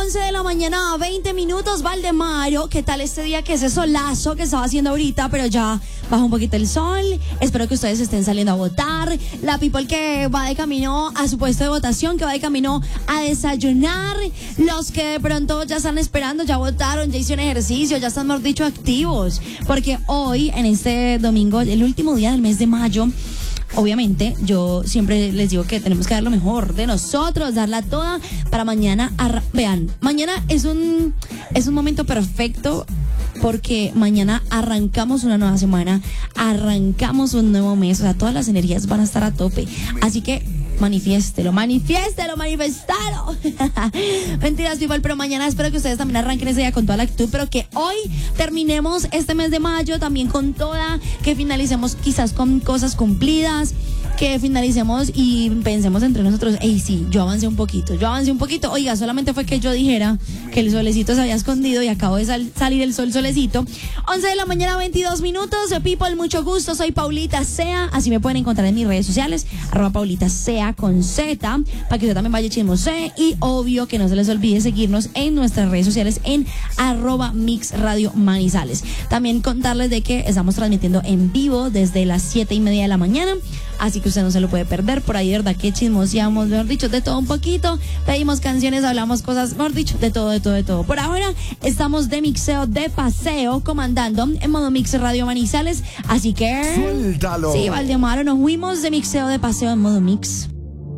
11 de la mañana, 20 minutos, Valdemaro. ¿Qué tal este día? Que ese solazo que estaba haciendo ahorita, pero ya baja un poquito el sol. Espero que ustedes estén saliendo a votar. La people que va de camino a su puesto de votación, que va de camino a desayunar. Los que de pronto ya están esperando, ya votaron, ya hicieron ejercicio, ya están, mejor dicho, activos. Porque hoy, en este domingo, el último día del mes de mayo, obviamente, yo siempre les digo que tenemos que dar lo mejor de nosotros, darla toda para mañana. Vean, mañana es un momento perfecto porque mañana arrancamos una nueva semana, arrancamos un nuevo mes, o sea, todas las energías van a estar a tope. Así que manifiéstelo. Mentiras, people, pero mañana espero que ustedes también arranquen ese día con toda la actitud, pero que hoy terminemos este mes de mayo también con toda, que finalicemos quizás con cosas cumplidas, que finalicemos y pensemos entre nosotros, sí, yo avancé un poquito, oiga, solamente fue que yo dijera que el solecito se había escondido y acabo de salir el solecito. 11 de la mañana, 22 minutos, people, mucho gusto, soy Paulita Sea, así me pueden encontrar en mis redes sociales, @PaulitaSea con Z, para que usted también vaya chismose, y obvio que no se les olvide seguirnos en nuestras redes sociales en @MixRadioManizales. También contarles de que estamos transmitiendo en vivo desde las 7:30 de la mañana, así que usted no se lo puede perder. Por ahí, de verdad, que chismoseamos, mejor dicho, de todo un poquito. Pedimos canciones, hablamos cosas, mejor dicho, de todo. Por ahora, estamos de mixeo, de paseo, comandando en modo Mix Radio Manizales. Así que... ¡Suéltalo! Sí, Valdemaro, nos fuimos de mixeo, de paseo en modo Mix.